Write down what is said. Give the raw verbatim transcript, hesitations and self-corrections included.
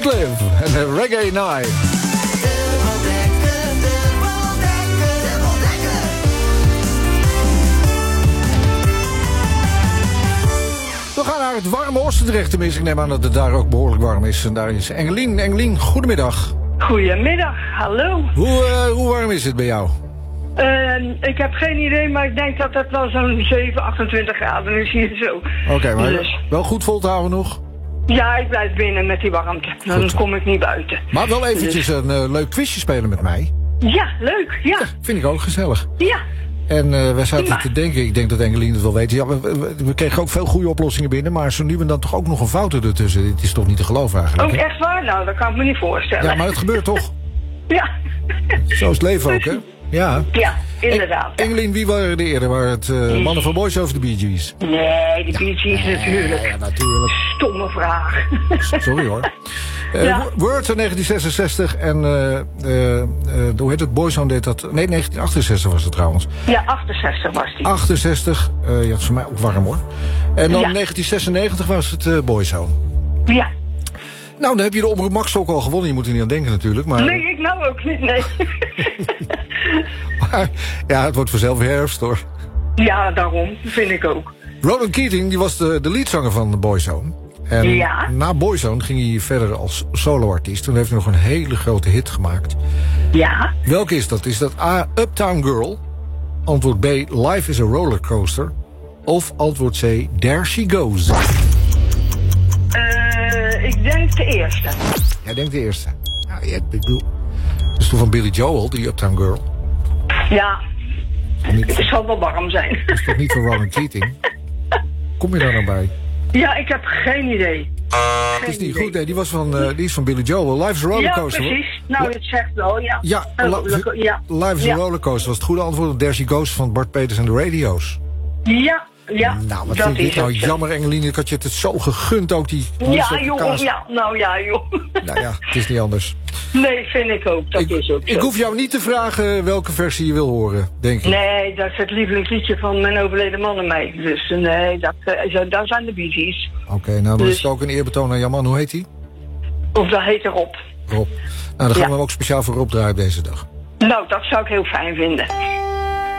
Live en de Reggae Night. We gaan naar het warme oosten terecht. Tenminste, ik neem aan dat het daar ook behoorlijk warm is. En daar is Engelien. Engelien, goedemiddag. Goedemiddag, hallo. Hoe, uh, hoe warm is het bij jou? Uh, ik heb geen idee, maar ik denk dat het wel zo'n zeven, achtentwintig graden is hier zo. Oké, okay, maar dus. Wel goed vol te houden nog? Ja, ik blijf binnen met die warmte. Dan goed. Kom ik niet buiten. Maar wel eventjes dus. een uh, leuk quizje spelen met mij. Ja, leuk, ja. ja vind ik ook gezellig. Ja. En uh, wij zaten ja. te denken, ik denk dat Engelien het wel weet. Ja, we, we, we kregen ook veel goede oplossingen binnen, maar zo nu en dan toch ook nog een fout ertussen. Dit is toch niet te geloven eigenlijk? Ook echt waar? Nou, dat kan ik me niet voorstellen. Ja, maar het gebeurt toch? Ja. Zo is het leven ook, hè? Ja. Ja, inderdaad. En, Engelien, wie waren de eerder? Waren het uh, Mannen van Boys of de Bee Gees? Nee, de ja. Bee Gees natuurlijk. Ja, natuurlijk. Stomme vraag. Sorry hoor. Uh, ja. Word in negentien zesenzestig en uh, uh, uh, hoe heet het? Boyzone deed dat. Nee, negentien achtenzestig was het trouwens. Ja, achtenzestig was die. achtenzestig, uh, ja, dat is voor mij ook warm hoor. En dan ja. negentien zesennegentig was het uh, Boyzone. Ja. Nou, dan heb je de Omroep Max ook al gewonnen. Je moet er niet aan denken natuurlijk. Maar... Nee, ik nou ook niet, nee. maar, ja, het wordt vanzelf weer herfst hoor. Ja, daarom. Vind ik ook. Ronan Keating, die was de, de leadzanger van de Boyzone. En ja. na Boyzone ging hij verder als soloartiest. Toen heeft hij nog een hele grote hit gemaakt. Ja. Welke is dat? Is dat A, Uptown Girl? Antwoord B, Life is a Rollercoaster? Of antwoord C, There She Goes? Uh, ik denk de eerste. Jij denkt de eerste? Ja, ik bedoel... Dat is toch van Billy Joel, die Uptown Girl? Ja. Niet... Het zal wel warm zijn. Dat is toch niet van Ronan Keating? Kom je daar nou bij? Ja, ik heb geen idee. Geen dat is niet idee. goed, nee, die, was van, uh, die is van Billy Joel. Life is a Rollercoaster. Ja, precies. Hoor. Nou, het zegt wel, ja. Ja, oh, li- ja. Life is ja. a Rollercoaster was het goede antwoord. There She Goes van Bart Peters en de Radio's. Ja, ja. Nou, wat dat vind ik dit nou zo. jammer, Engelien. Ik had je het zo gegund ook, die... Ja, joh, ja. Nou ja, joh. Nou ja, het is niet anders. Nee, vind ik ook. Dat ik, is ook zo. Ik hoef jou niet te vragen welke versie je wil horen, denk ik. Nee, dat is het lievelingsliedje van mijn overleden man en mij. Dus nee, dat, uh, dat zijn de Bee Gees. Oké, okay, nou dan dus... is het ook een eerbetoon aan jouw man. Hoe heet hij? Of dat heet Rob. Rob. Nou, dan gaan ja. we hem ook speciaal voor Rob draaien deze dag. Nou, dat zou ik heel fijn vinden.